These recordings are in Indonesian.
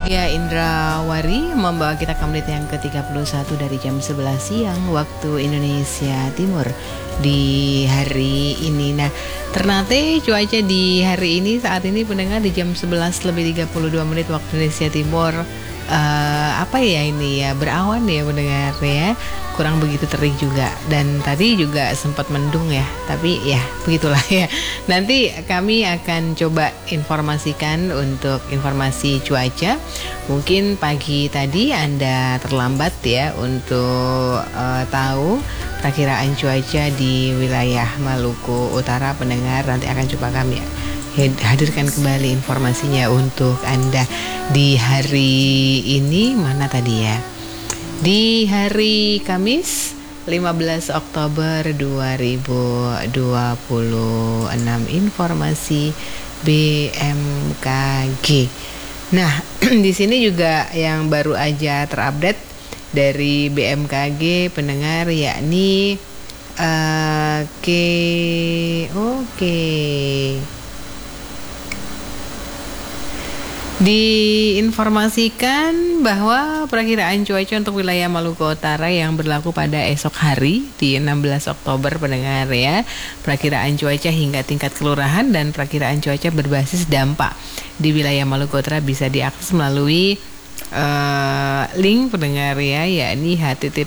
Ya, Indrawari membawa kita ke menit yang ke-31 dari jam 11 siang waktu Indonesia Timur di hari ini. Nah, Ternate cuaca di hari ini saat ini pendengar di jam 11 lebih 32 menit waktu Indonesia Timur. Apa ya ini ya, berawan ya pendengar ya, kurang begitu terik juga, dan tadi juga sempat mendung ya, tapi ya begitulah ya. Nanti kami akan coba informasikan untuk informasi cuaca. Mungkin pagi tadi Anda terlambat ya untuk tahu perakiraan cuaca di wilayah Maluku Utara pendengar. Nanti akan coba kami hadirkan kembali informasinya untuk Anda di hari ini. Mana tadi ya? Di hari Kamis 15 Oktober 2026, informasi BMKG. Nah, di sini juga yang baru aja terupdate dari BMKG pendengar, yakni diinformasikan bahwa perakiraan cuaca untuk wilayah Maluku Utara yang berlaku pada esok hari di 16 Oktober pendengar ya. Perakiraan cuaca hingga tingkat kelurahan dan perakiraan cuaca berbasis dampak di wilayah Maluku Utara bisa diakses melalui link pendengar ya, yakni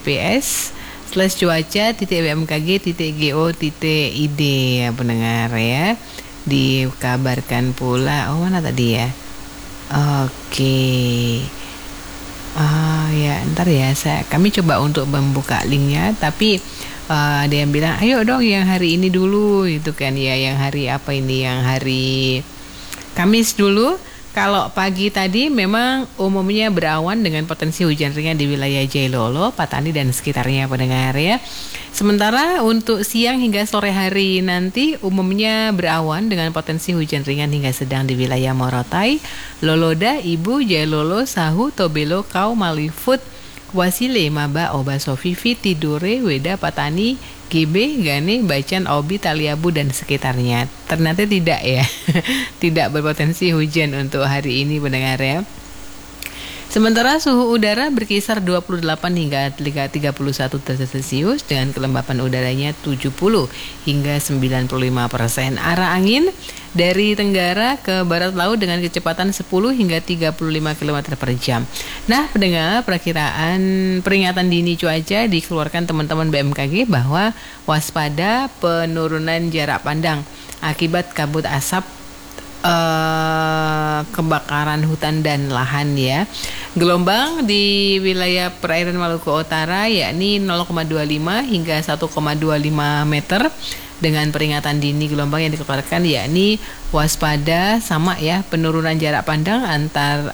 https://cuaca.bmkg.go.id ya pendengar ya. Dikabarkan pula, mana tadi ya? Ya, ntar ya kami coba untuk membuka linknya, tapi ada yang bilang ayo dong yang hari ini dulu itu kan ya, yang hari apa ini, yang hari Kamis dulu. Kalau pagi tadi memang umumnya berawan dengan potensi hujan ringan di wilayah Jailolo, Patani dan sekitarnya pendengar ya. Sementara untuk siang hingga sore hari nanti umumnya berawan dengan potensi hujan ringan hingga sedang di wilayah Morotai, Loloda, Ibu, Jailolo, Sahu, Tobelo, Kau, Malifut, Wasile, Maba, Obaso, Vivi, Tidore, Weda, Patani, GB, Gane, Bacan, Obi, Taliabu dan sekitarnya. Ternyata tidak ya, tidak berpotensi hujan untuk hari ini pendengar ya. Sementara suhu udara berkisar 28 hingga 31 derajat Celcius dengan kelembapan udaranya 70 hingga 95%. Arah angin dari tenggara ke barat laut dengan kecepatan 10 hingga 35 km per jam. Nah, pendengar, peringatan dini cuaca dikeluarkan teman-teman BMKG bahwa waspada penurunan jarak pandang akibat kabut asap kebakaran hutan dan lahan ya. Gelombang di wilayah perairan Maluku Utara yakni 0,25 hingga 1,25 meter. Dengan peringatan dini gelombang yang dikeluarkan yakni waspada sama ya, penurunan jarak pandang antar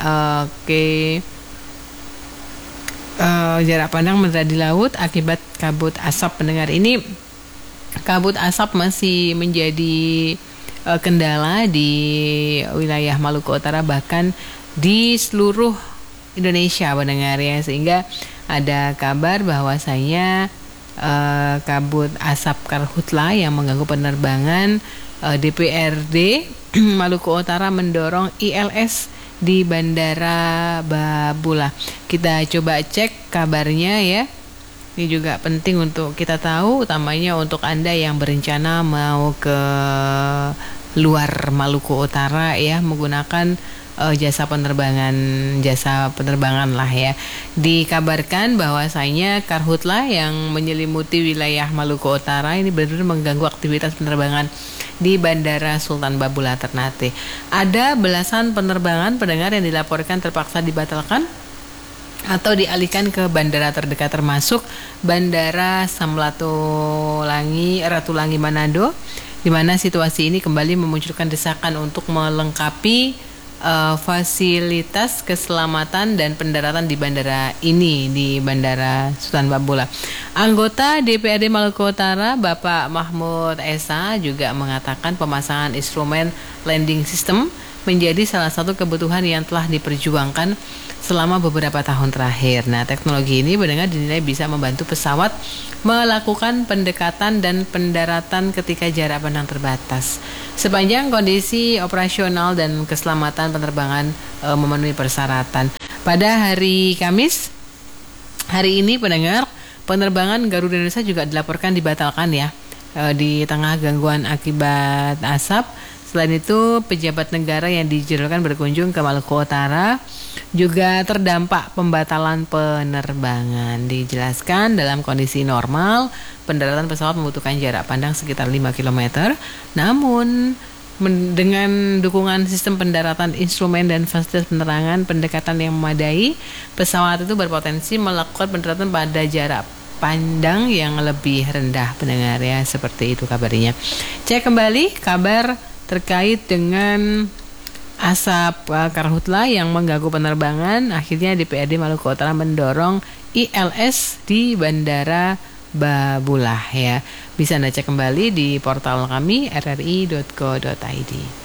jarak pandang mendera di laut akibat kabut asap pendengar. Ini kabut asap masih menjadi kendala di wilayah Maluku Utara, bahkan di seluruh Indonesia pendengar ya, sehingga ada kabar bahwasanya kabut asap karhutla yang mengganggu penerbangan. DPRD Maluku Utara mendorong ILS di Bandara Babula. Kita coba cek kabarnya ya. Ini juga penting untuk kita tahu, utamanya untuk Anda yang berencana mau ke luar Maluku Utara ya, menggunakan jasa penerbangan lah ya. Dikabarkan bahwasanya karhutla yang menyelimuti wilayah Maluku Utara ini benar-benar mengganggu aktivitas penerbangan di Bandara Sultan Babula Ternate. Ada belasan penerbangan pendengar yang dilaporkan terpaksa dibatalkan atau dialihkan ke bandara terdekat, termasuk Bandara Ratulangi Manado, di mana situasi ini kembali memunculkan desakan untuk melengkapi fasilitas keselamatan dan pendaratan di bandara ini, di Bandara Sultan Babula. Anggota DPRD Maluku Utara Bapak Mahmud Esa juga mengatakan pemasangan instrumen landing system menjadi salah satu kebutuhan yang telah diperjuangkan selama beberapa tahun terakhir. Nah, teknologi ini mendengar dinilai bisa membantu pesawat melakukan pendekatan dan pendaratan ketika jarak pandang terbatas, sepanjang kondisi operasional dan keselamatan penerbangan memenuhi persyaratan. Pada hari Kamis hari ini pendengar, penerbangan Garuda Indonesia juga dilaporkan dibatalkan ya, di tengah gangguan akibat asap. Selain itu, pejabat negara yang dijadwalkan berkunjung ke Maluku Utara juga terdampak pembatalan penerbangan. Dijelaskan dalam kondisi normal, pendaratan pesawat membutuhkan jarak pandang sekitar 5 km. Namun, dengan dukungan sistem pendaratan, instrumen dan fasilitas penerangan pendekatan yang memadai, pesawat itu berpotensi melakukan pendaratan pada jarak pandang yang lebih rendah, pendengar ya. Seperti itu kabarnya. Cek kembali kabar terkait dengan asap karhutla yang mengganggu penerbangan. Akhirnya DPRD Maluku Utara mendorong ILS di Bandara Babulah ya. Bisa Anda cek kembali di portal kami rri.co.id.